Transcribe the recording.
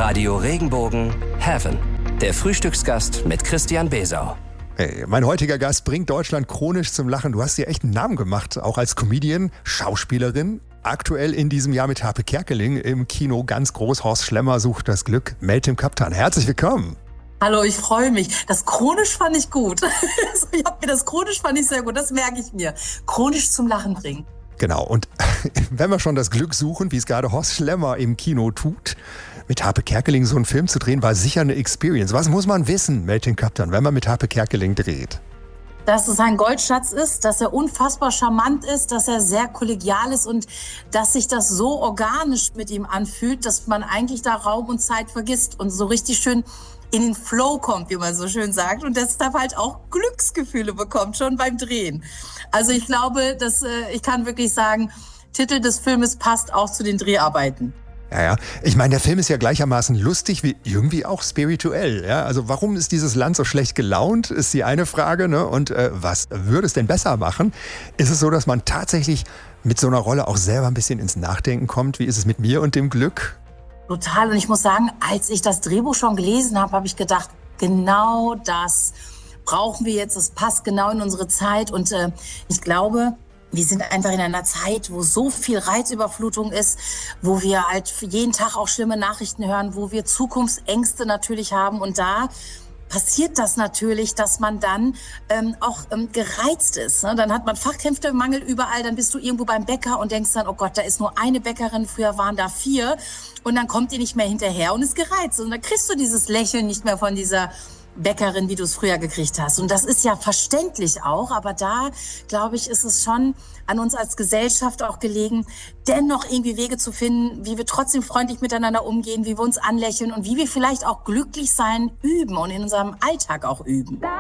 Radio Regenbogen Heaven. Der Frühstücksgast mit Christian Besau. Hey, mein heutiger Gast bringt Deutschland chronisch zum Lachen. Du hast dir echt einen Namen gemacht, auch als Comedian, Schauspielerin. Aktuell in diesem Jahr mit Harpe Kerkeling im Kino ganz groß. Horst Schlemmer sucht das Glück. Meltem Kaptan. Herzlich willkommen. Hallo, ich freue mich. Das chronisch fand ich gut. Das chronisch fand ich sehr gut. Das merke ich mir. Chronisch zum Lachen bringen. Genau. Und wenn wir schon das Glück suchen, wie es gerade Horst Schlemmer im Kino tut, mit Harpe Kerkeling so einen Film zu drehen, war sicher eine Experience. Was muss man wissen, Meltem Kaptan, wenn man mit Harpe Kerkeling dreht? Dass es ein Goldschatz ist, dass er unfassbar charmant ist, dass er sehr kollegial ist und dass sich das so organisch mit ihm anfühlt, dass man eigentlich da Raum und Zeit vergisst und so richtig schön in den Flow kommt, wie man so schön sagt, und deshalb halt auch Glücksgefühle bekommt, schon beim Drehen. Also ich glaube, dass ich kann wirklich sagen, Titel des Filmes passt auch zu den Dreharbeiten. Ja. Ich meine, der Film ist ja gleichermaßen lustig wie irgendwie auch spirituell. Ja? Also warum ist dieses Land so schlecht gelaunt, ist die eine Frage. Ne? Und was würde es denn besser machen? Ist es so, dass man tatsächlich mit so einer Rolle auch selber ein bisschen ins Nachdenken kommt? Wie ist es mit mir und dem Glück? Total. Und ich muss sagen, als ich das Drehbuch schon gelesen habe, habe ich gedacht, genau das brauchen wir jetzt. Das passt genau in unsere Zeit. Und ich glaube, wir sind einfach in einer Zeit, wo so viel Reizüberflutung ist, wo wir halt jeden Tag auch schlimme Nachrichten hören, wo wir Zukunftsängste natürlich haben. Und da passiert das natürlich, dass man dann auch gereizt ist. Ne? Dann hat man Fachkräftemangel überall, dann bist du irgendwo beim Bäcker und denkst dann, oh Gott, da ist nur eine Bäckerin, früher waren da 4 und dann kommt die nicht mehr hinterher und ist gereizt. Und dann kriegst du dieses Lächeln nicht mehr von dieser Bäckerin, wie du es früher gekriegt hast. Und das ist ja verständlich auch, aber da, glaube ich, ist es schon an uns als Gesellschaft auch gelegen, dennoch irgendwie Wege zu finden, wie wir trotzdem freundlich miteinander umgehen, wie wir uns anlächeln und wie wir vielleicht auch glücklich sein üben und in unserem Alltag auch üben.